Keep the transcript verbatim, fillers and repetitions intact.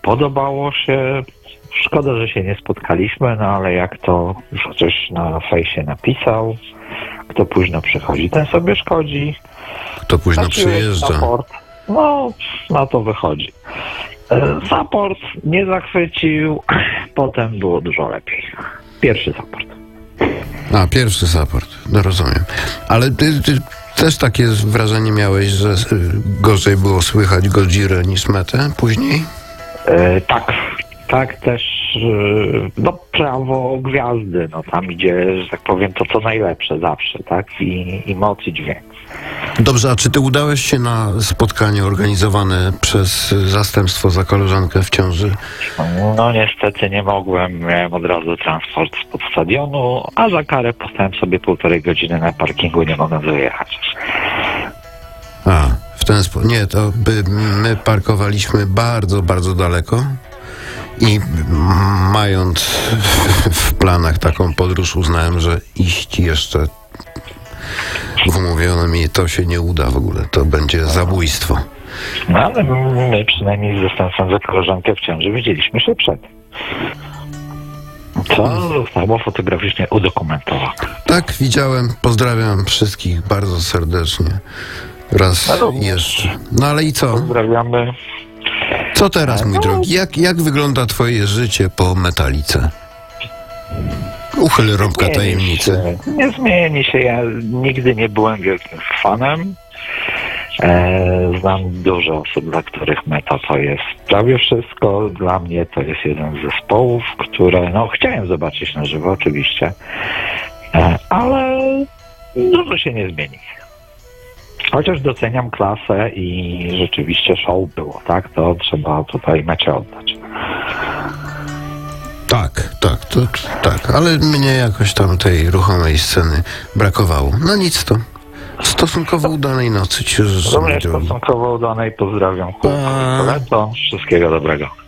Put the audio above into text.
podobało się. Szkoda, że się nie spotkaliśmy, no ale jak to już ktoś na fejsie napisał, kto późno przychodzi, ten sobie szkodzi. Kto późno Traciłeś przyjeżdża. Support. No, na to wychodzi. E, Support nie zachwycił, potem było dużo lepiej. Pierwszy support. A, pierwszy support, no rozumiem. Ale ty, ty też takie wrażenie miałeś, że y, gorzej było słychać Godzirę niż Metę później? E, tak, tak też, e, no prawo gwiazdy, no tam idzie, że tak powiem, to co najlepsze zawsze, tak? I, i moc i dźwięk. Dobrze, a czy ty udałeś się na spotkanie organizowane przez Zastępstwo za koleżankę w ciąży? No niestety nie mogłem, miałem od razu transport spod stadionu, a za karę postałem sobie półtorej godziny na parkingu, nie mogłem wyjechać. A, w ten sposób. Nie, to by my parkowaliśmy bardzo, bardzo daleko i mając w planach taką podróż, uznałem, że iść jeszcze w umówionym mi to się nie uda w ogóle. To będzie zabójstwo. No ale my przynajmniej z zastępstwem za koleżankę w ciąży widzieliśmy się przed. Co zostało fotograficznie udokumentowane. Tak, widziałem. Pozdrawiam wszystkich bardzo serdecznie. Raz No, jeszcze. No ale i co? Pozdrawiamy. Co teraz, mój drogi? Jak, jak wygląda twoje życie po Metalice? Uchyl rąbka tajemnicy. Się, nie zmieni się. Ja nigdy nie byłem wielkim fanem. E, znam dużo osób, dla których Meta to jest prawie wszystko. Dla mnie to jest jeden z zespołów, które no chciałem zobaczyć na żywo oczywiście, e, ale dużo się nie zmieni. Chociaż doceniam klasę i rzeczywiście show było, tak? To trzeba tutaj Mecie oddać. Tak, tak, to, tak, ale mnie jakoś tam tej ruchomej sceny brakowało. No nic to. Stosunkowo udanej nocy ci życzę. Również stosunkowo udanej, pozdrawiam chłopów i Koleto. Wszystkiego dobrego.